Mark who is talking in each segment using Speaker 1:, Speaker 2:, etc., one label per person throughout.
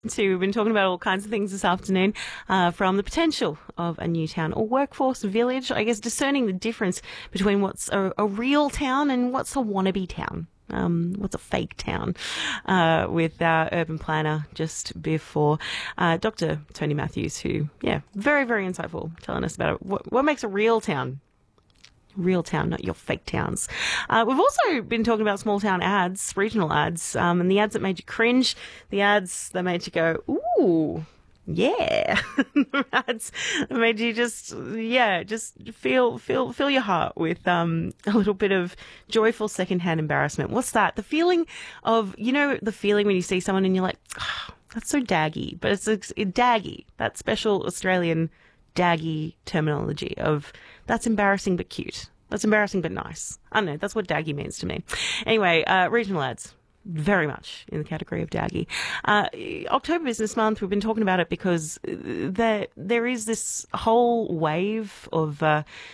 Speaker 1: So we've been talking about all kinds of things this afternoon, from the potential of a new town or workforce village, I guess discerning the difference between what's a real town and what's a wannabe town. What's a fake town, with our urban planner just before, Dr. Tony Matthews, who, very, very insightful, telling us about what makes a real town. Real town, not your fake towns. We've also been talking about small town ads, regional ads, and the ads that made you cringe, the ads that made you go, ooh, yeah. The ads that made you just fill your heart with a little bit of joyful secondhand embarrassment. What's that? The feeling of, the feeling when you see someone and you're like, oh, that's so daggy, but it's daggy, that special Australian daggy terminology of that's embarrassing but cute. That's embarrassing but nice. I don't know. That's what daggy means to me. Anyway, regional ads, very much in the category of daggy. October Business Month, we've been talking about it because there is this whole wave of,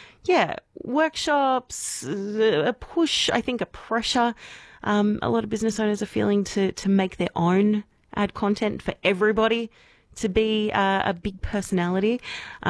Speaker 1: workshops, a push, I think a pressure. A lot of business owners are feeling to make their own ad content for everybody to be a big personality,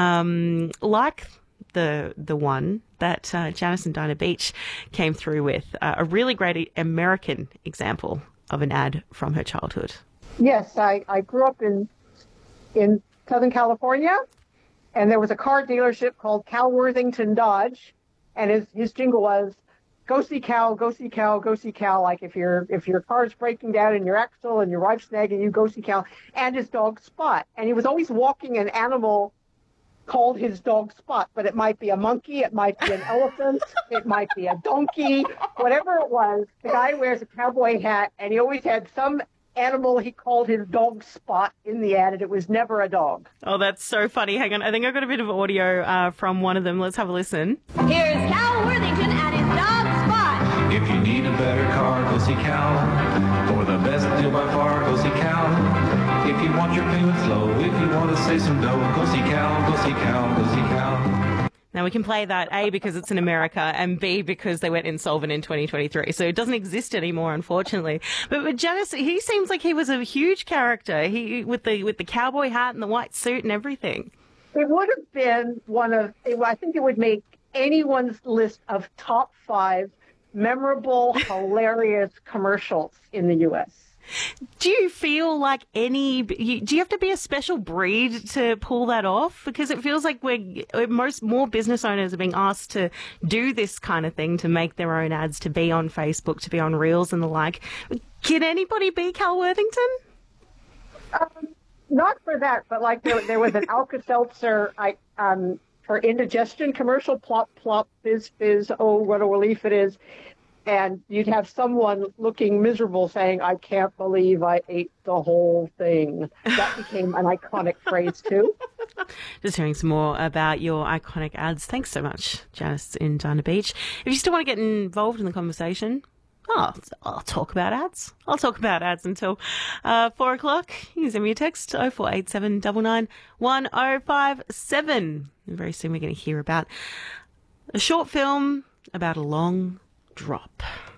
Speaker 1: like the one that Janice and Dinah Beach came through with, a really great American example of an ad from her childhood.
Speaker 2: Yes, I grew up in Southern California, and there was a car dealership called Cal Worthington Dodge, and his jingle was, go see Cal, go see Cal, go see Cal. Like if your car's breaking down in your axle and your wife's nagging you, go see Cal. And his dog Spot. And he was always walking an animal called his dog Spot, but it might be a monkey, it might be an elephant, it might be a donkey, whatever it was. The guy wears a cowboy hat, and he always had some animal he called his dog Spot in the ad, and it was never a dog.
Speaker 1: Oh, that's so funny. Hang on, I think I've got a bit of audio from one of them. Let's have a listen.
Speaker 3: Here's Cal Worthington and his dog Spot.
Speaker 4: If you need a better car, go see Cal. For the best deal by far, go see Cal. If you want your payments low, if you want to save some dough, go see Cal, go see Cal, go see Cal.
Speaker 1: Now, we can play that, A, because it's in America, and B, because they went insolvent in 2023. So it doesn't exist anymore, unfortunately. But Janice, he seems like he was a huge character. He with the cowboy hat and the white suit and everything.
Speaker 2: It would have been I think it would make anyone's list of top 5 memorable, hilarious commercials in the U.S.
Speaker 1: Do you feel like do you have to be a special breed to pull that off? Because it feels like more business owners are being asked to do this kind of thing, to make their own ads, to be on Facebook, to be on Reels and the like. Can anybody be Cal Worthington?
Speaker 2: Not for that, but like there was an Alka-Seltzer for indigestion commercial, plop, plop, fizz, fizz, oh, what a relief it is. And you'd have someone looking miserable saying, I can't believe I ate the whole thing. That became an iconic phrase, too.
Speaker 1: Just hearing some more about your iconic ads. Thanks so much, Janice in Dinah Beach. If you still want to get involved in the conversation, I'll talk about ads. I'll talk about ads until 4 o'clock. You can send me a text, 0487 99 1057. And very soon we're going to hear about a short film about a long drop.